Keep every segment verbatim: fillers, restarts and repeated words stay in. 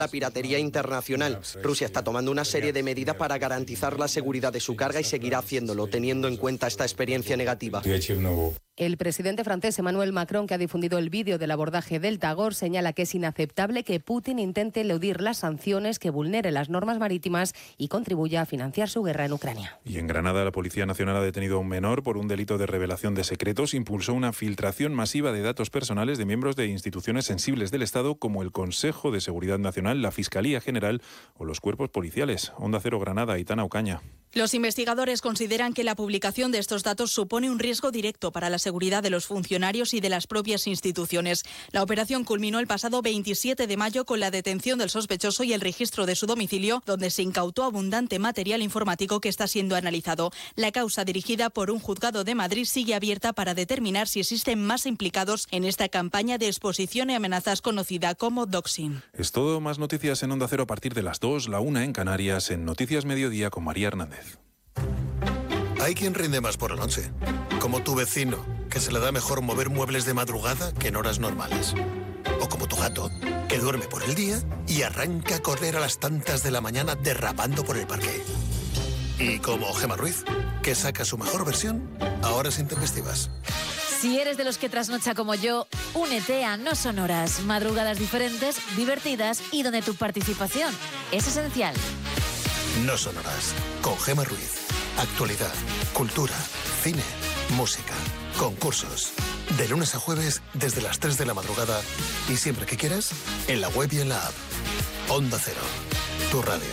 la piratería internacional. Rusia está tomando una serie de medidas para garantizar la seguridad de su carga y seguirá haciéndolo, teniendo en cuenta esta experiencia negativa. El presidente francés Emmanuel Macron, que ha difundido el vídeo del abordaje del Tagor, señala que es inaceptable que Putin intente eludir las sanciones, que vulnere las normas marítimas y contribuya a financiar su guerra en Ucrania. Y en Granada, la Policía Nacional ha detenido a un menor por un delito de revelación de secretos. Impulsó una filtración masiva de datos personales de miembros de instituciones sensibles del Estado, como el Consejo de Seguridad Nacional, la Fiscalía General o los cuerpos policiales. Onda Cero Granada, Aitana Ocaña. Los investigadores consideran que la publicación de estos datos supone un riesgo directo para la seguridad de los funcionarios y de las propias instituciones. La operación culminó el pasado veintisiete de mayo con la detención del sospechoso y el registro de su domicilio, donde se incautó abundante material informático que está siendo analizado. La causa, dirigida por un juzgado de Madrid, sigue abierta para determinar si existen más implicados en esta campaña de exposición y amenazas conocida como doxing. Es todo. Más noticias en Onda Cero a partir de las dos, la una en Canarias, en Noticias Mediodía con María Hernández. Hay quien rinde más por la noche, como tu vecino, que se le da mejor mover muebles de madrugada que en horas normales. O como tu gato, que duerme por el día y arranca a correr a las tantas de la mañana derrapando por el parque. Y como Gemma Ruiz, que saca su mejor versión a horas intempestivas. Si eres de los que trasnocha como yo, únete a No Son Horas. Madrugadas diferentes, divertidas y donde tu participación es esencial. No Son Horas, con Gemma Ruiz. Actualidad, cultura, cine, música, concursos. De lunes a jueves desde las tres de la madrugada y siempre que quieras, en la web y en la app. Onda Cero, tu radio.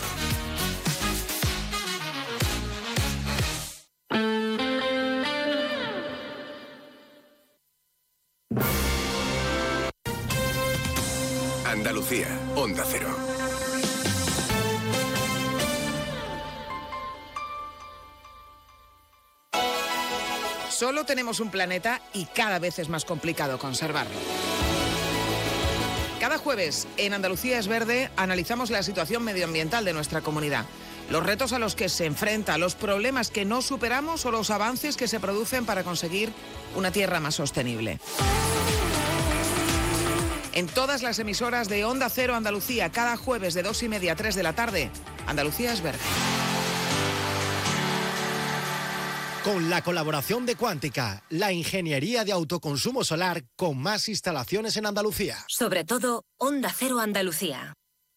Andalucía, Onda Cero. Solo tenemos un planeta y cada vez es más complicado conservarlo. Cada jueves en Andalucía es Verde analizamos la situación medioambiental de nuestra comunidad, los retos a los que se enfrenta, los problemas que no superamos o los avances que se producen para conseguir una tierra más sostenible. En todas las emisoras de Onda Cero Andalucía, cada jueves de dos y media a tres de la tarde, Andalucía es Verde. Con la colaboración de Cuántica, la ingeniería de autoconsumo solar con más instalaciones en Andalucía. Sobre todo, Onda Cero Andalucía.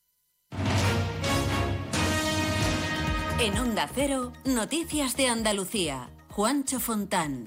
En Onda Cero, Noticias de Andalucía. Juancho Fontán.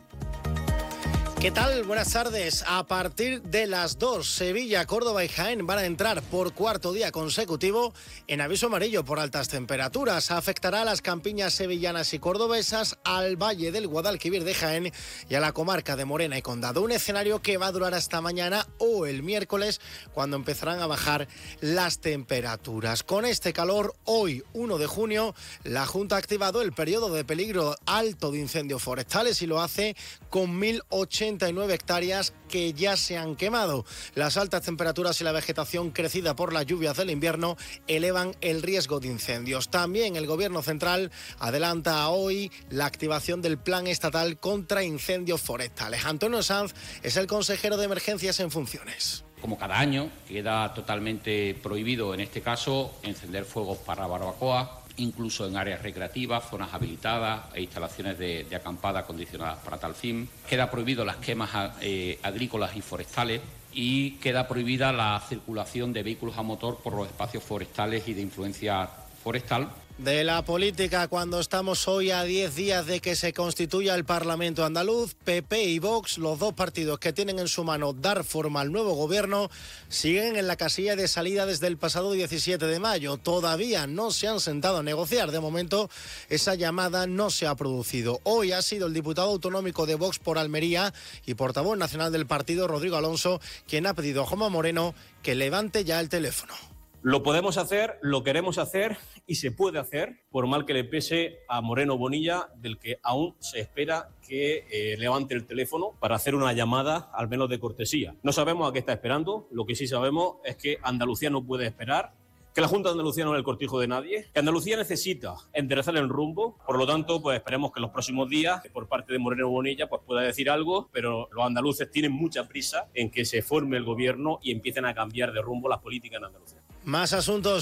¿Qué tal? Buenas tardes. A partir de las dos, Sevilla, Córdoba y Jaén van a entrar por cuarto día consecutivo en aviso amarillo por altas temperaturas. Afectará a las campiñas sevillanas y cordobesas, al Valle del Guadalquivir de Jaén y a la comarca de Morena y Condado. Un escenario que va a durar hasta mañana o el miércoles, cuando empezarán a bajar las temperaturas. Con este calor, hoy, uno de junio, la Junta ha activado el periodo de peligro alto de incendios forestales y lo hace con mil ochenta y nueve hectáreas que ya se han quemado. Las altas temperaturas y la vegetación crecida por las lluvias del invierno elevan el riesgo de incendios. También el Gobierno central adelanta hoy la activación del Plan Estatal contra Incendios Forestales. Antonio Sanz es el consejero de Emergencias en funciones. Como cada año, queda totalmente prohibido, en este caso, encender fuegos para barbacoa, incluso en áreas recreativas, zonas habilitadas e instalaciones de, de acampada acondicionadas para tal fin. Queda prohibido las quemas eh, agrícolas y forestales y queda prohibida la circulación de vehículos a motor por los espacios forestales y de influencia forestal. De la política, cuando estamos hoy a diez días de que se constituya el Parlamento andaluz, P P y Vox, los dos partidos que tienen en su mano dar forma al nuevo gobierno, siguen en la casilla de salida desde el pasado diecisiete de mayo. Todavía no se han sentado a negociar. De momento, esa llamada no se ha producido. Hoy ha sido el diputado autonómico de Vox por Almería y portavoz nacional del partido, Rodrigo Alonso, quien ha pedido a Juanma Moreno que levante ya el teléfono. Lo podemos hacer, lo queremos hacer y se puede hacer, por mal que le pese a Moreno Bonilla, del que aún se espera que eh, levante el teléfono para hacer una llamada, al menos de cortesía. No sabemos a qué está esperando, lo que sí sabemos es que Andalucía no puede esperar, que la Junta de Andalucía no es el cortijo de nadie, que Andalucía necesita enderezar el rumbo. Por lo tanto, pues esperemos que en los próximos días, por parte de Moreno Bonilla, pues pueda decir algo, pero los andaluces tienen mucha prisa en que se forme el gobierno y empiecen a cambiar de rumbo las políticas en Andalucía. Más asuntos.